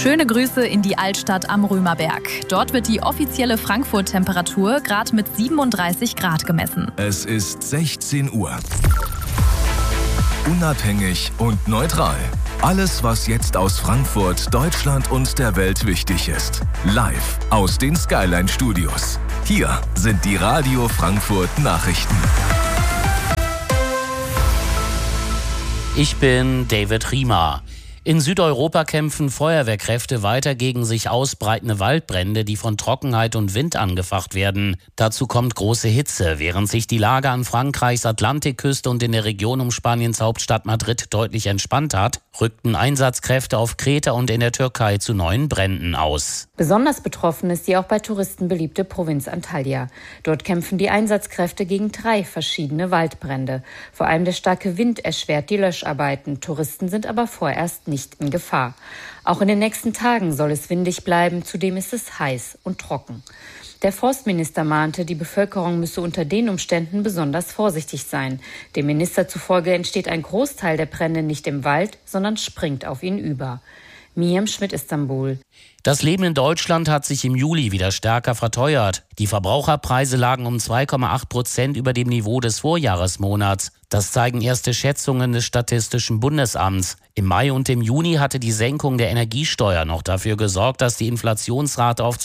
Schöne Grüße in die Altstadt am Römerberg. Dort wird die offizielle Frankfurt-Temperatur gerade mit 37 Grad gemessen. Es ist 16 Uhr. Unabhängig und neutral. Alles, was jetzt aus Frankfurt, Deutschland und der Welt wichtig ist. Live aus den Skyline Studios. Hier sind die Radio Frankfurt Nachrichten. Ich bin David Riemer. In Südeuropa kämpfen Feuerwehrkräfte weiter gegen sich ausbreitende Waldbrände, die von Trockenheit und Wind angefacht werden. Dazu kommt große Hitze. Während sich die Lage an Frankreichs Atlantikküste und in der Region um Spaniens Hauptstadt Madrid deutlich entspannt hat, rückten Einsatzkräfte auf Kreta und in der Türkei zu neuen Bränden aus. Besonders betroffen ist die auch bei Touristen beliebte Provinz Antalya. Dort kämpfen die Einsatzkräfte gegen 3 verschiedene Waldbrände. Vor allem der starke Wind erschwert die Löscharbeiten. Touristen sind aber vorerst nicht in Gefahr. Auch in den nächsten Tagen soll es windig bleiben, zudem ist es heiß und trocken. Der Forstminister mahnte, die Bevölkerung müsse unter den Umständen besonders vorsichtig sein. Dem Minister zufolge entsteht ein Großteil der Brände nicht im Wald, sondern springt auf ihn über. Miriam Schmidt, Istanbul. Das Leben in Deutschland hat sich im Juli wieder stärker verteuert. Die Verbraucherpreise lagen um 2,8% über dem Niveau des Vorjahresmonats. Das zeigen erste Schätzungen des Statistischen Bundesamts. Im Mai und im Juni hatte die Senkung der Energiesteuer noch dafür gesorgt, dass die Inflationsrate auf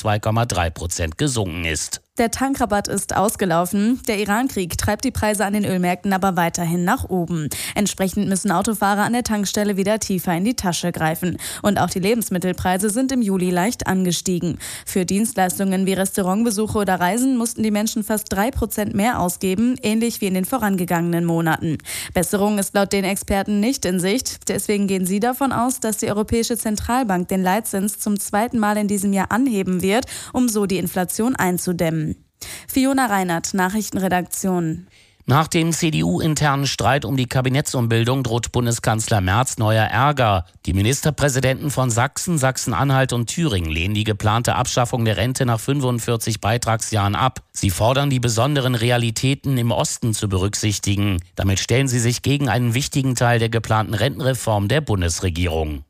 2,3% gesunken ist. Der Tankrabatt ist ausgelaufen. Der Iran-Krieg treibt die Preise an den Ölmärkten aber weiterhin nach oben. Entsprechend müssen Autofahrer an der Tankstelle wieder tiefer in die Tasche greifen. Und auch die Lebensmittelpreise sind im Juli leicht angestiegen. Für Dienstleistungen wie Restaurantbesuche oder Reisen mussten die Menschen fast 3% mehr ausgeben, ähnlich wie in den vorangegangenen Monaten. Besserung ist laut den Experten nicht in Sicht. Deswegen gehen sie davon aus, dass die Europäische Zentralbank den Leitzins zum 2. Mal in diesem Jahr anheben wird, um so die Inflation einzudämmen. Fiona Reinert, Nachrichtenredaktion. Nach dem CDU-internen Streit um die Kabinettsumbildung droht Bundeskanzler Merz neuer Ärger. Die Ministerpräsidenten von Sachsen, Sachsen-Anhalt und Thüringen lehnen die geplante Abschaffung der Rente nach 45 Beitragsjahren ab. Sie fordern, die besonderen Realitäten im Osten zu berücksichtigen. Damit stellen sie sich gegen einen wichtigen Teil der geplanten Rentenreform der Bundesregierung.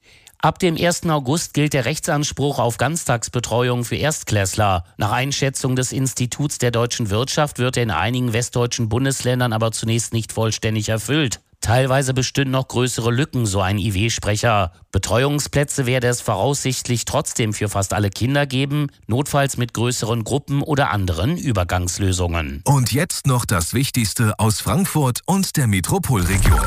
Ab dem 1. August gilt der Rechtsanspruch auf Ganztagsbetreuung für Erstklässler. Nach Einschätzung des Instituts der deutschen Wirtschaft wird er in einigen westdeutschen Bundesländern aber zunächst nicht vollständig erfüllt. Teilweise bestünden noch größere Lücken, so ein IW-Sprecher. Betreuungsplätze werde es voraussichtlich trotzdem für fast alle Kinder geben, notfalls mit größeren Gruppen oder anderen Übergangslösungen. Und jetzt noch das Wichtigste aus Frankfurt und der Metropolregion.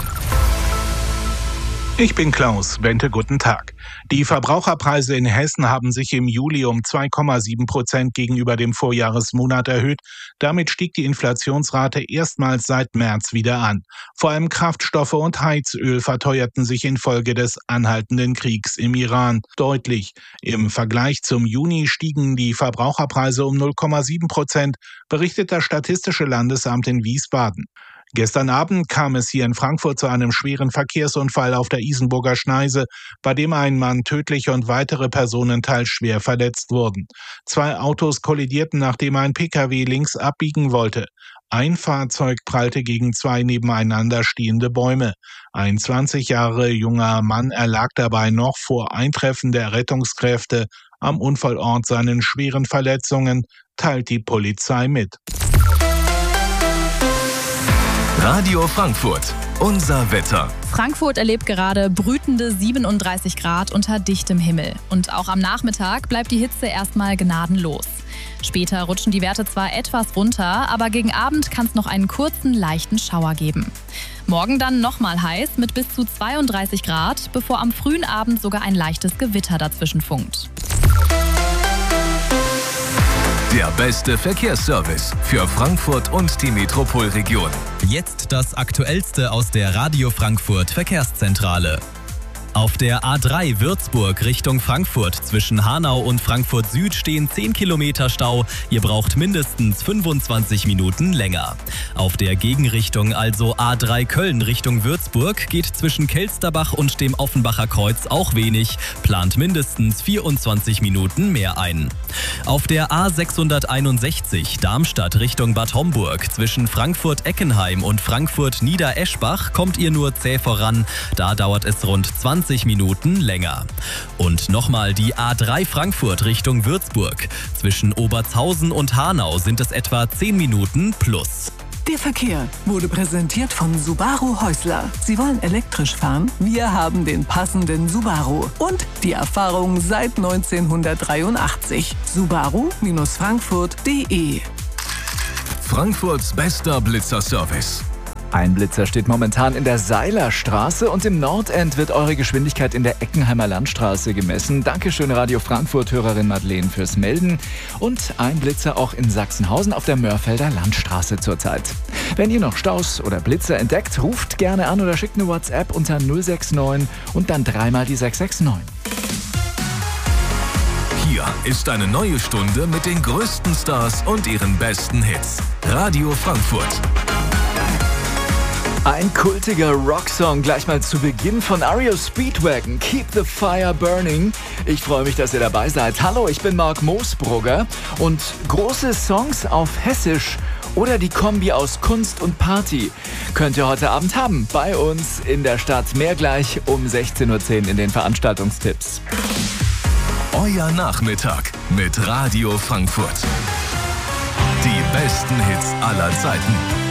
Ich bin Klaus Bente, guten Tag. Die Verbraucherpreise in Hessen haben sich im Juli um 2,7% gegenüber dem Vorjahresmonat erhöht. Damit stieg die Inflationsrate erstmals seit März wieder an. Vor allem Kraftstoffe und Heizöl verteuerten sich infolge des anhaltenden Kriegs im Iran deutlich. Im Vergleich zum Juni stiegen die Verbraucherpreise um 0,7%, berichtet das Statistische Landesamt in Wiesbaden. Gestern Abend kam es hier in Frankfurt zu einem schweren Verkehrsunfall auf der Isenburger Schneise, bei dem ein Mann tödlich und weitere Personen teils schwer verletzt wurden. 2 Autos kollidierten, nachdem ein Pkw links abbiegen wollte. Ein Fahrzeug prallte gegen 2 nebeneinander stehende Bäume. Ein 20 Jahre junger Mann erlag dabei noch vor Eintreffen der Rettungskräfte am Unfallort seinen schweren Verletzungen, teilt die Polizei mit. Radio Frankfurt, unser Wetter. Frankfurt erlebt gerade brütende 37 Grad unter dichtem Himmel. Und auch am Nachmittag bleibt die Hitze erstmal gnadenlos. Später rutschen die Werte zwar etwas runter, aber gegen Abend kann es noch einen kurzen, leichten Schauer geben. Morgen dann nochmal heiß mit bis zu 32 Grad, bevor am frühen Abend sogar ein leichtes Gewitter dazwischen funkt. Der beste Verkehrsservice für Frankfurt und die Metropolregion. Jetzt das Aktuellste aus der Radio Frankfurt Verkehrszentrale. Auf der A3 Würzburg Richtung Frankfurt zwischen Hanau und Frankfurt Süd stehen 10 Kilometer Stau. Ihr braucht mindestens 25 Minuten länger. Auf der Gegenrichtung, also A3 Köln Richtung Würzburg, geht zwischen Kelsterbach und dem Offenbacher Kreuz auch wenig, plant mindestens 24 Minuten mehr ein. Auf der A661 Darmstadt Richtung Bad Homburg zwischen Frankfurt-Eckenheim und Frankfurt-Niedereschbach kommt ihr nur zäh voran. Da dauert es rund 20 20 Minuten länger. Und nochmal die A3 Frankfurt Richtung Würzburg. Zwischen Obertshausen und Hanau sind es etwa 10 Minuten plus. Der Verkehr wurde präsentiert von Subaru Häusler. Sie wollen elektrisch fahren? Wir haben den passenden Subaru. Und die Erfahrung seit 1983. Subaru-Frankfurt.de. Frankfurts bester Blitzerservice. Ein Blitzer steht momentan in der Seilerstraße und im Nordend wird eure Geschwindigkeit in der Eckenheimer Landstraße gemessen. Dankeschön Radio Frankfurt-Hörerin Madeleine fürs Melden. Und ein Blitzer auch in Sachsenhausen auf der Mörfelder Landstraße zurzeit. Wenn ihr noch Staus oder Blitzer entdeckt, ruft gerne an oder schickt eine WhatsApp unter 069 und dann dreimal die 669. Hier ist eine neue Stunde mit den größten Stars und ihren besten Hits. Radio Frankfurt. Ein kultiger Rocksong gleich mal zu Beginn von REO Speedwagon, Keep the Fire Burning. Ich freue mich, dass ihr dabei seid. Hallo, ich bin Marc Moosbrugger und große Songs auf Hessisch oder die Kombi aus Kunst und Party könnt ihr heute Abend haben bei uns in der Stadt. Mehr gleich um 16:10 Uhr in den Veranstaltungstipps. Euer Nachmittag mit Radio Frankfurt. Die besten Hits aller Zeiten.